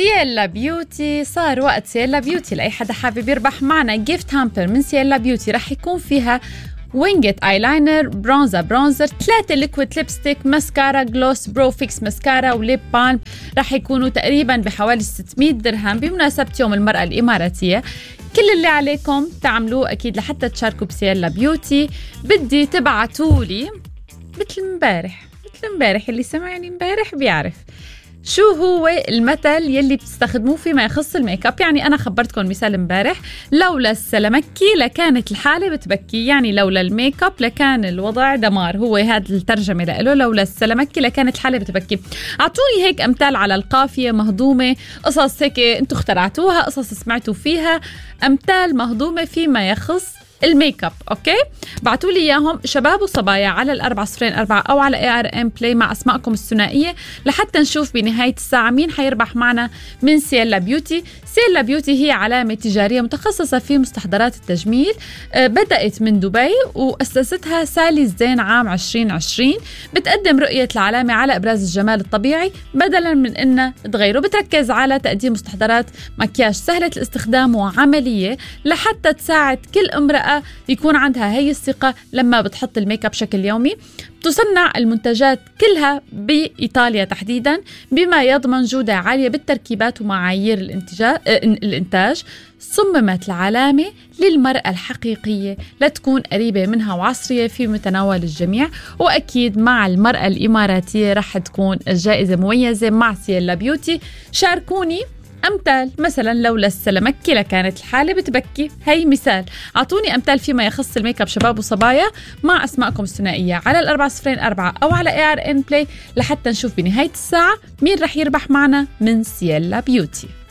سييلا بيوتي. صار وقت سييلا بيوتي لأي حدا حابب يربح معنا جيفت هامبر من سييلا بيوتي. رح يكون فيها وينجت ايلاينر، برونزر، 3 ليكويد ليبستيك، ماسكارا، جلوس، برو فيكس ماسكارا، وليب بالم. رح يكونوا تقريبا بحوالي 600 درهم بمناسبة يوم المرأة الإماراتية. كل اللي عليكم تعملوه أكيد لحتى تشاركوا بسييلا بيوتي، بدي تبعتولي مثل امبارح اللي سمعني امبارح بيعرف شو هو المثل يلي بتستخدموه فيما يخص الميك اب. يعني أنا خبرتكم مثال امبارح، لولا السلمكي لكانت الحالة بتبكي، يعني لولا الميك اب لكان الوضع دمار. هو هذا الترجمة له، لولا السلمكي لكانت الحالة بتبكي. أعطوني هيك أمثال على القافية مهضومة، قصص هيك أنتوا اخترعتوها، قصص سمعتوا فيها، أمثال مهضومة فيما يخص الميك اب. اوكي، بعتوا لي اياهم شباب وصبايا على 404 او على ARM Play مع اسماءكم الثنائيه لحتى نشوف بنهايه الساعه مين حيربح معنا من سييلا بيوتي. سييلا بيوتي هي علامه تجاريه متخصصه في مستحضرات التجميل، بدات من دبي واسستها سالي الزين عام 2020. بتقدم رؤيه العلامه على ابراز الجمال الطبيعي بدلا من انها تغيره. بتركز على تقديم مستحضرات مكياج سهله الاستخدام وعمليه لحتى تساعد كل امرأة يكون عندها هي الثقة لما بتحط الميك اب بشكل يومي. تصنع المنتجات كلها بإيطاليا تحديدا، بما يضمن جودة عالية بالتركيبات ومعايير الإنتاج. صممت العلامة للمرأة الحقيقية لتكون قريبة منها وعصرية في متناول الجميع. وأكيد مع المرأة الإماراتية رح تكون الجائزة مميزة مع سييلا بيوتي. شاركوني أمثال، مثلا لولا السلمكي لكانت الحالة بتبكي، هي مثال. أعطوني أمثال فيما يخص الميك اب شباب وصبايا مع أسماءكم الثنائية على 404 أو على ARN Play لحتى نشوف بنهاية الساعة مين رح يربح معنا من سييلا بيوتي.